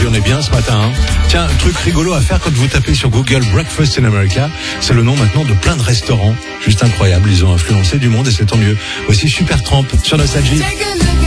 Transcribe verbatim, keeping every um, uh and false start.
on est bien ce matin. Hein. Tiens, un truc rigolo à faire quand vous tapez sur Google Breakfast in America, c'est le nom maintenant de plein de restaurants. Juste incroyable, ils ont influencé du monde et c'est tant mieux. Voici Supertramp sur Nostalgie.